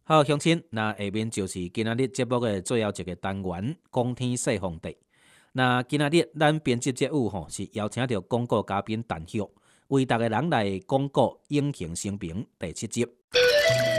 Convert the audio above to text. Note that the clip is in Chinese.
好，乡亲，那下面就是今仔日节目的最后一个单元“讲天说皇帝”。那今仔日咱编辑节目是邀请到广告嘉宾陈旭，为大家人来广告《英雄生平》第7集。